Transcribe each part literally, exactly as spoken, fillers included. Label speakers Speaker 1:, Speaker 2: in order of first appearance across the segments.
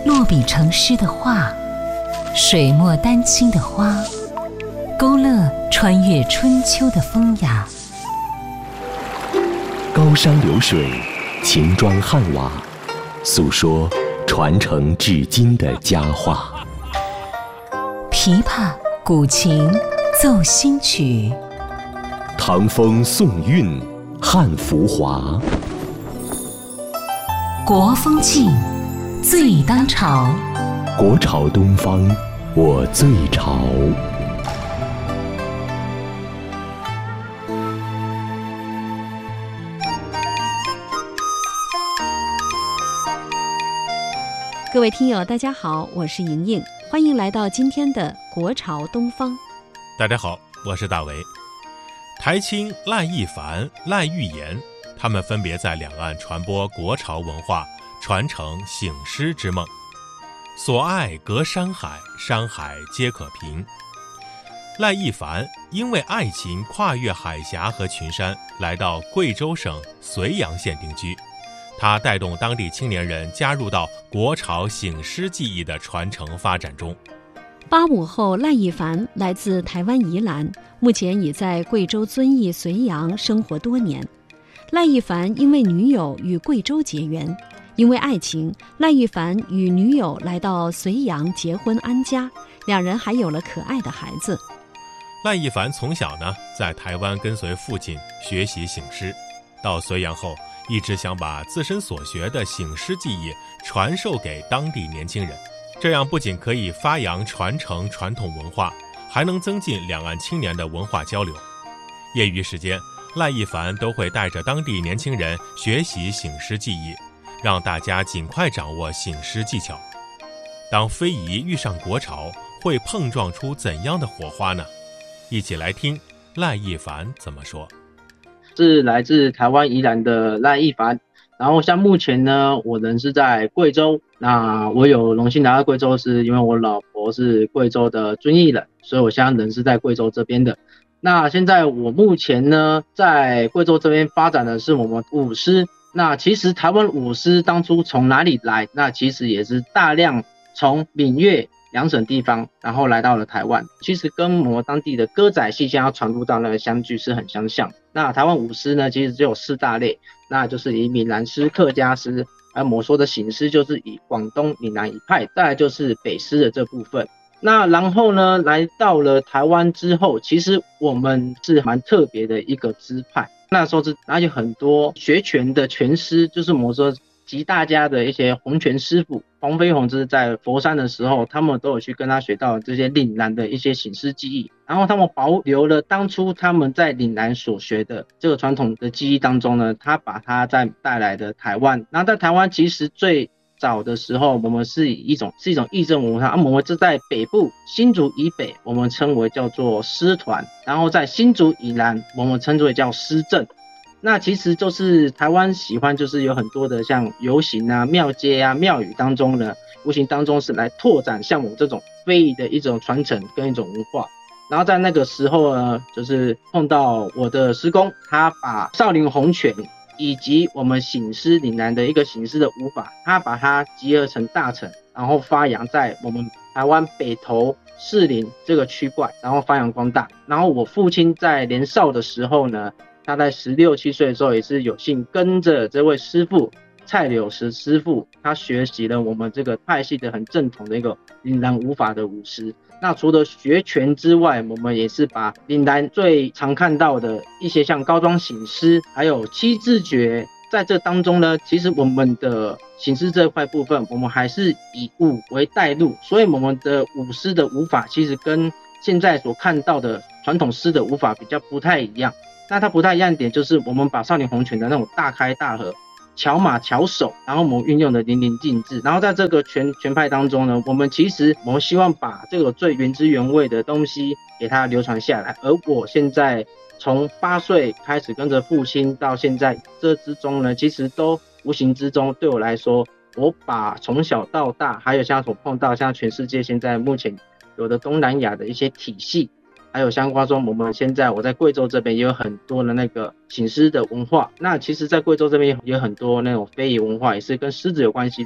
Speaker 1: 落笔成诗的画，水墨丹青的花，勾勒穿越春秋的风雅。
Speaker 2: 高山流水，秦砖汉瓦，诉说传承至今的佳话。
Speaker 1: 琵琶、古琴、奏新曲，
Speaker 2: 唐风宋韵，汉浮华。
Speaker 1: 国风劲，最当朝。
Speaker 2: 国潮东方，我最潮。
Speaker 3: 各位听友大家好，我是莹莹，欢迎来到今天的国潮东方。
Speaker 4: 大家好，我是大为。台青赖艺凡、赖玉岩，他们分别在两岸传播国潮文化，传承醒狮之梦。所爱隔山海，山海皆可平。赖艺凡因为爱情跨越海峡和群山，来到贵州省绥阳县定居。他带动当地青年人加入到国潮醒狮技艺的传承发展中。
Speaker 3: 八五后赖艺凡来自台湾宜兰，目前已在贵州遵义绥阳生活多年。赖艺凡因为女友与贵州结缘，因为爱情，赖艺凡与女友来到绥阳结婚安家，两人还有了可爱的孩子。
Speaker 4: 赖艺凡从小呢在台湾跟随父亲学习醒狮，到绥阳后一直想把自身所学的醒狮技艺传授给当地年轻人，这样不仅可以发扬传承传统文化，还能增进两岸青年的文化交流。业余时间，赖艺凡都会带着当地年轻人学习醒狮技艺，让大家尽快掌握醒狮技巧。当非遗遇上国潮，会碰撞出怎样的火花呢？一起来听赖艺凡怎么说。
Speaker 5: 是来自台湾宜兰的赖艺凡，然后像目前呢，我人是在贵州。那我有荣幸来到贵州，是因为我老婆是贵州的遵义人，所以我现在人是在贵州这边的。那现在我目前呢，在贵州这边发展的是我们舞狮。那其实台湾舞狮当初从哪里来？那其实也是大量从闽粤两省地方，然后来到了台湾。其实跟我们当地的歌仔戏现在要传入到那个相距是很相像。那台湾舞狮呢，其实只有四大类，那就是以闽南狮、客家狮，还有我们说的醒狮，就是以广东闽南一派，再来就是北狮的这部分。那然后呢，来到了台湾之后，其实我们是蛮特别的一个支派。那时候是而且很多学拳的拳师，就是我们说集大家的一些洪拳师傅，黄飞鸿就是在佛山的时候，他们都有去跟他学到这些岭南的一些醒狮技艺，然后他们保留了当初他们在岭南所学的这个传统的技艺当中呢，他把它再带来的台湾。然后在台湾其实最早的时候，我们是以一种是一种义政文化，啊、我们是在北部新竹以北，我们称为叫做狮团，然后在新竹以南，我们称为叫狮阵。那其实就是台湾喜欢，就是有很多的像游行啊、庙街啊、庙宇当中呢，无形当中是来拓展像我们这种非遗的一种传承跟一种文化。然后在那个时候呢，就是碰到我的师公，他把少林洪拳以及我们醒狮岭南的一个醒狮的舞法，他把它集合成大成，然后发扬在我们台湾北投士林这个区块，然后发扬光大。然后我父亲在年少的时候呢，他在十六七岁的时候，也是有幸跟着这位师傅蔡柳石师傅，他学习了我们这个派系的很正统的一个岭南舞法的舞狮。那除了学拳之外，我们也是把岭南最常看到的一些像高桩醒狮，还有七字诀，在这当中呢，其实我们的醒狮这块部分，我们还是以舞为带路，所以我们的舞狮的舞法其实跟现在所看到的传统狮的舞法比较不太一样。那它不太一样的点就是，我们把少林洪拳的那种大开大合、巧马巧手，然后我们运用的淋漓尽致。然后在这个拳拳派当中呢，我们其实我们希望把这个最原汁原味的东西给它流传下来。而我现在从八岁开始跟着父亲到现在，这之中呢，其实都无形之中对我来说，我把从小到大，还有像所碰到像全世界现在目前有的东南亚的一些体系。还有相关说，我们现在我在贵州这边也有很多的那个醒狮的文化。那其实在贵州这边也有很多那种非遗文化，也是跟狮子有关系的。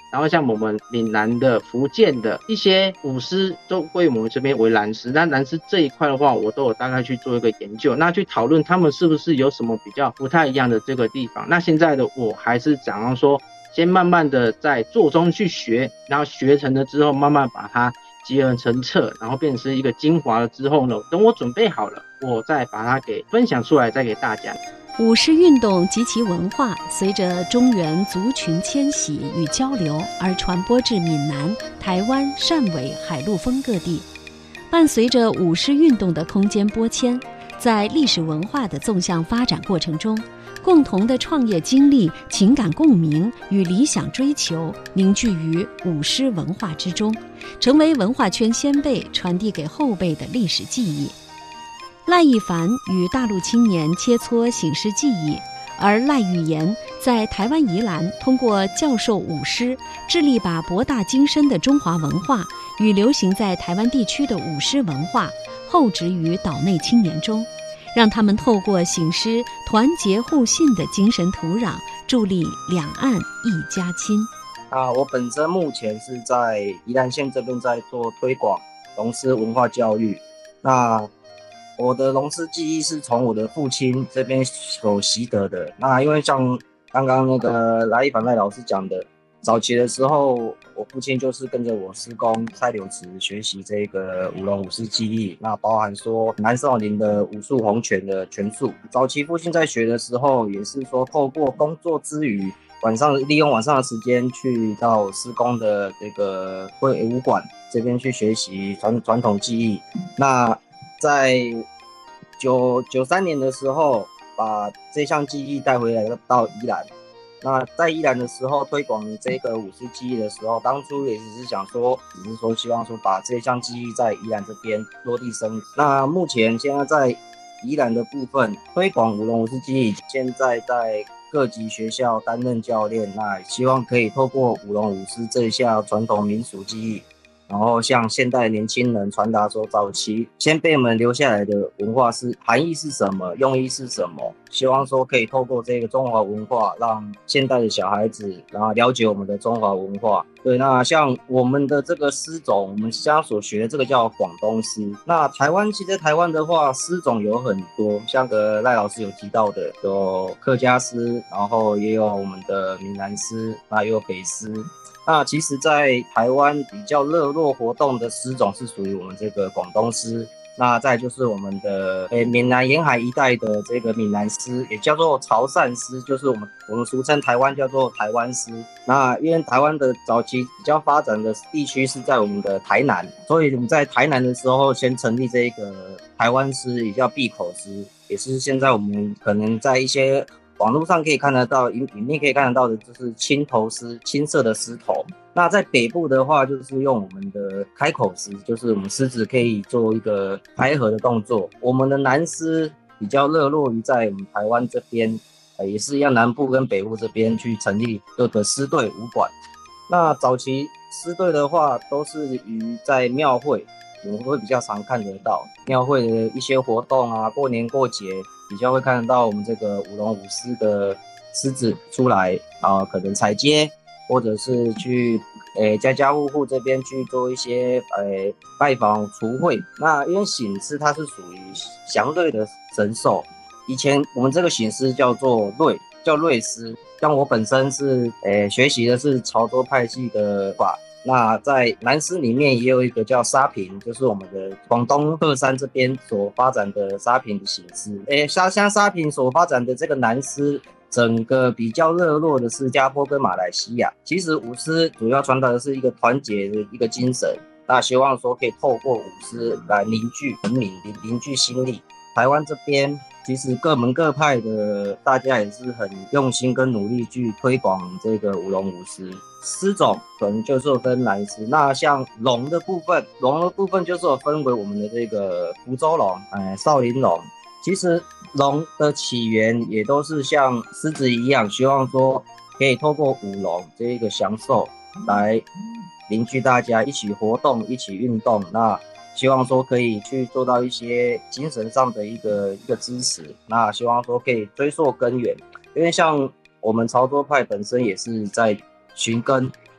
Speaker 5: 然后像我们闽南的、福建的一些舞狮都归我们这边为蓝狮。那蓝狮这一块的话，我都有大概去做一个研究，那去讨论他们是不是有什么比较不太一样的这个地方。那现在的我还是想要说，先慢慢的在做中去学，然后学成了之后，慢慢把它集合成册，然后变成一个精华了之后呢，等我准备好了，我再把它给分享出来，再给大家。
Speaker 3: 舞狮运动及其文化，随着中原族群迁徙与交流而传播至闽南、台湾、汕尾、海陆丰各地。伴随着舞狮运动的空间拨迁，在历史文化的纵向发展过程中，共同的创业经历、情感共鸣与理想追求凝聚于舞狮文化之中，成为文化圈先辈传递给后辈的历史记忆。赖一凡与大陆青年切磋醒狮技艺，而赖玉妍在台湾宜兰通过教授舞狮，致力把博大精深的中华文化与流行在台湾地区的舞狮文化厚植于岛内青年中，让他们透过醒狮团结互信的精神土壤，助力两岸一家亲。
Speaker 6: 啊，我本身目前是在宜兰县这边在做推广龙狮文化教育。那我的龙狮技艺是从我的父亲这边所习得的。那因为像刚刚那个赖一凡赖老师讲的，早期的时候，我父亲就是跟着我师公蔡柳池学习这个舞龙舞狮技艺，那包含说南少林的武术洪拳的拳术。早期父亲在学的时候，也是说透过工作之余，晚上利用晚上的时间去到师公的这个会武馆这边去学习传传统技艺。那在九九三年的时候，把这项技艺带回来到宜兰。那在宜兰的时候推广这个舞狮技艺的时候，当初也只是想说，只是说希望说把这项技艺在宜兰这边落地生。那目前现在在宜兰的部分推广舞龙舞狮技艺，现在在各级学校担任教练，那希望可以透过舞龙舞狮这一项传统民俗技艺，然后向现代年轻人传达说，早期先辈们留下来的文化是含义是什么，用意是什么，希望说可以透过这个中华文化，让现代的小孩子然后了解我们的中华文化。对，那像我们的这个狮种，我们现在所学的这个叫广东狮。那台湾其实台湾的话，狮种有很多，像个赖老师有提到的，有客家狮，然后也有我们的闽南狮，那也有北狮。那其实在台湾比较热络活动的狮种是属于我们这个广东狮，那再就是我们的诶闽南沿海一带的这个闽南狮，也叫做潮汕狮，就是我们我们俗称台湾叫做台湾狮。那因为台湾的早期比较发展的地区是在我们的台南，所以我们在台南的时候先成立这个台湾狮，也叫闭口狮，也是现在我们可能在一些网络上可以看得到，影影片可以看得到的，就是青头狮，青色的狮头。那在北部的话，就是用我们的开口狮，就是我们狮子可以做一个开合的动作。我们的南狮比较热络于在我们台湾这边，呃，也是一样，南部跟北部这边去成立各个狮队武馆。那早期狮队的话，都是于在庙会，我们会比较常看得到庙会的一些活动啊，过年过节。比较会看得到我们这个舞龙舞狮的狮子出来啊，可能踩街，或者是去诶家家户户这边去做一些诶拜访除秽。那因为醒狮它是属于祥瑞的神兽，以前我们这个醒狮叫做瑞，叫瑞狮。像我本身是诶学习的是潮州派系的法。那在南狮里面也有一个叫沙坪，就是我们的广东鹤山这边所发展的沙坪的形式。诶，像像沙坪所发展的这个南狮，整个比较热络的是新加坡跟马来西亚。其实舞狮主要传达的是一个团结的一个精神，那希望说可以透过舞狮来凝聚人民，凝聚心力。台湾这边其实各门各派的大家也是很用心跟努力去推广这个舞龙舞狮。狮种可能就是有分南狮，那像龙的部分，龙的部分就是有分为我们的这个福州龙、哎少林龙。其实龙的起源也都是像狮子一样，希望说可以透过舞龙这一个享受来凝聚大家一起活动、一起运动。那希望说可以去做到一些精神上的一个一个支持。那希望说可以追溯根源，因为像我们潮州派本身也是在寻根，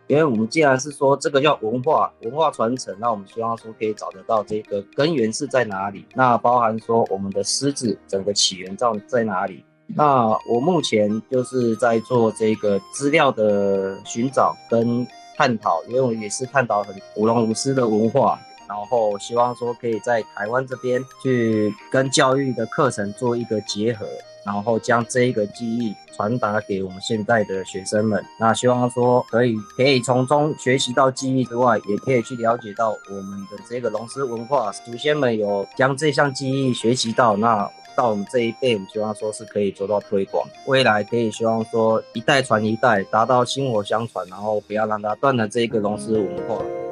Speaker 6: 因为我们既然是说这个叫文化文化传承，那我们希望说可以找得到这个根源是在哪里，那包含说我们的狮子整个起源在在哪里。那我目前就是在做这个资料的寻找跟探讨，因为我也是探讨很舞龙舞狮的文化，然后希望说可以在台湾这边去跟教育的课程做一个结合，然后将这一个技艺传达给我们现在的学生们。那希望说可以可以从中学习到技艺之外，也可以去了解到我们的这个龙狮文化，祖先们有将这项技艺学习到，那到我们这一辈，我们希望说是可以做到推广，未来可以希望说一代传一代，达到薪火相传，然后不要让它断了这个龙狮文化。